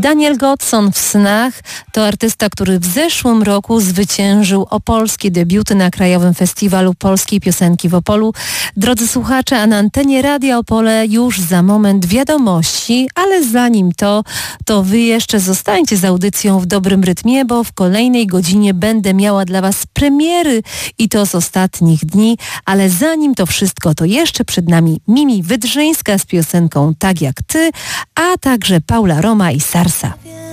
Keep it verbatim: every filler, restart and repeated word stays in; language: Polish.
Daniel Godson w Snach to artysta, który w zeszłym roku zwyciężył opolskie debiuty na Krajowym Festiwalu Polskiej Piosenki w Opolu. Drodzy słuchacze, a na antenie Radia Opole już za moment wiadomości, ale zanim to, to wy jeszcze zostańcie z audycją w dobrym rytmie, bo w kolejnej godzinie będę miała dla was premiery i to z ostatnich dni, ale zanim to wszystko, to jeszcze przed nami Mimi Wydrzyńska z piosenką Tak jak ty, a także Paula Roma i Sarsa.